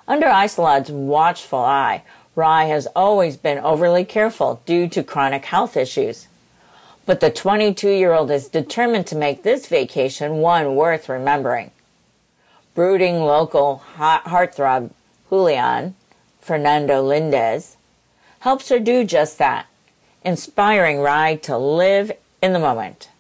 Under Isolod's watchful eye, Rye has always been overly careful due to chronic health issues. But the 22-year-old is determined to make this vacation one worth remembering. Brooding local heartthrob Julian Fernando Lindez helps her do just that, inspiring Rye to live in the moment.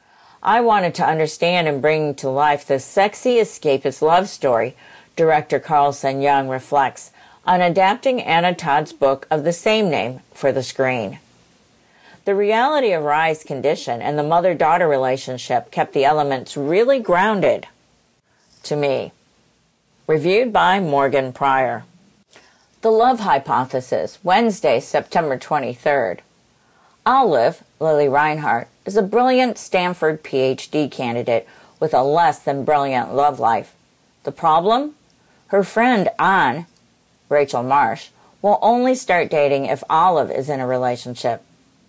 I wanted to understand and bring to life the sexy escapist love story director Carlson Young reflects on adapting Anna Todd's book of the same name for the screen. The reality of Rye's condition and the mother-daughter relationship kept the elements really grounded to me. Reviewed by Morgan Pryor. The Love Hypothesis, Wednesday, September 23rd. Olive, Lily Reinhart, is a brilliant Stanford PhD candidate with a less than brilliant love life. The problem? Her friend Anne, Rachel Marsh, will only start dating if Olive is in a relationship.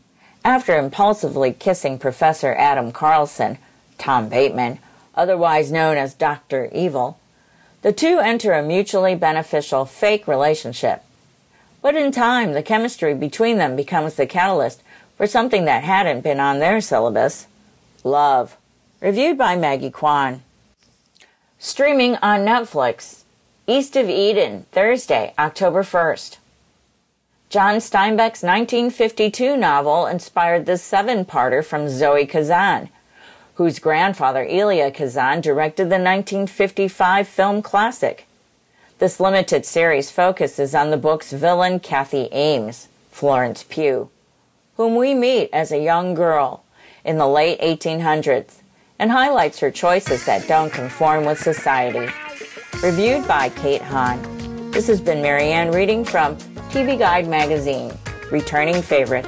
After impulsively kissing Professor Adam Carlson, Tom Bateman, otherwise known as Dr. Evil, the two enter a mutually beneficial fake relationship. But in time, the chemistry between them becomes the catalyst for something that hadn't been on their syllabus: love. Reviewed by Maggie Kwan. Streaming on Netflix, East of Eden, Thursday, October 1st. John Steinbeck's 1952 novel inspired the seven-parter from Zoe Kazan, whose grandfather Elia Kazan directed the 1955 film classic. This limited series focuses on the book's villain Kathy Ames, Florence Pugh, whom we meet as a young girl in the late 1800s, and highlights her choices that don't conform with society. Reviewed by Kate Hahn. This has been Marianne reading from TV Guide magazine, returning favorite.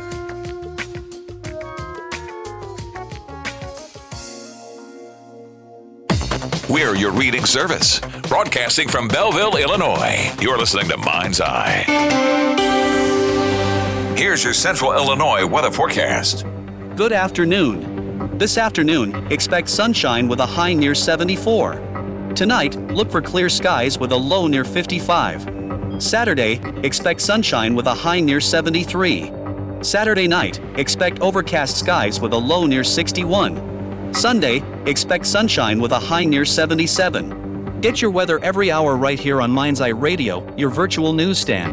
We're your reading service, broadcasting from Belleville, Illinois. You're listening to Mind's Eye. Here's your Central Illinois weather forecast. Good afternoon. This afternoon, expect sunshine with a high near 74. Tonight, look for clear skies with a low near 55. Saturday, expect sunshine with a high near 73. Saturday night, expect overcast skies with a low near 61. Sunday, expect sunshine with a high near 77. Get your weather every hour right here on Mind's Eye Radio, your virtual newsstand.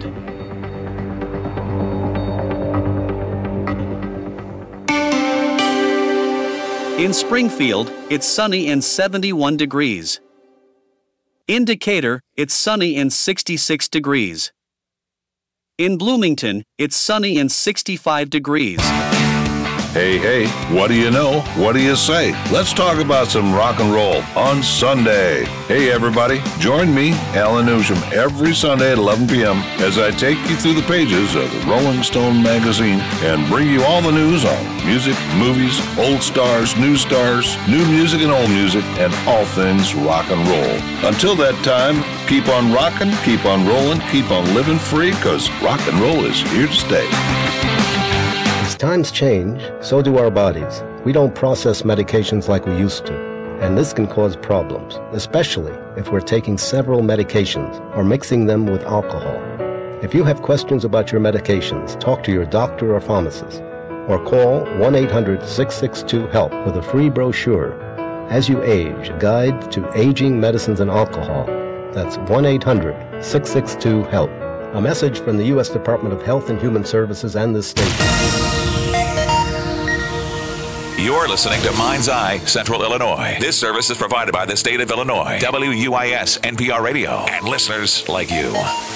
In Springfield, it's sunny and 71 degrees. In Decatur, it's sunny and 66 degrees. In Bloomington, it's sunny and 65 degrees. Hey, what do you know? What do you say? Let's talk about some rock and roll on Sunday. Hey, everybody, join me, Alan Newsham, every Sunday at 11 p.m. as I take you through the pages of the Rolling Stone magazine and bring you all the news on music, movies, old stars, new music and old music, and all things rock and roll. Until that time, keep on rocking, keep on rolling, keep on living free, because rock and roll is here to stay. As times change, so do our bodies. We don't process medications like we used to, and this can cause problems, especially if we're taking several medications or mixing them with alcohol. If you have questions about your medications, talk to your doctor or pharmacist, or call 1-800-662-HELP with a free brochure, As You Age, a guide to aging, medicines, and alcohol. That's 1-800-662-HELP. A message from the U.S. Department of Health and Human Services and this station. You're listening to Mind's Eye, Central Illinois. This service is provided by the state of Illinois, WUIS, NPR Radio, and listeners like you.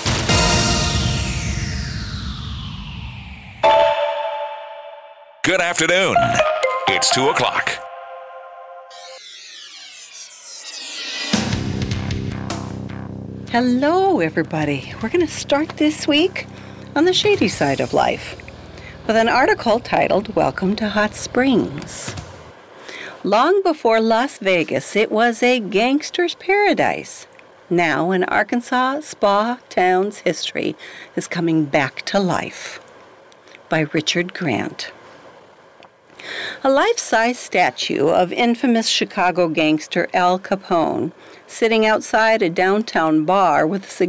Good afternoon. It's 2 o'clock. Hello, everybody. We're going to start this week on the shady side of life with an article titled, Welcome to Hot Springs. Long before Las Vegas, it was a gangster's paradise. Now, in Arkansas, Spa Town's history is coming back to life. By Richard Grant. A life-size statue of infamous Chicago gangster Al Capone sitting outside a downtown bar with a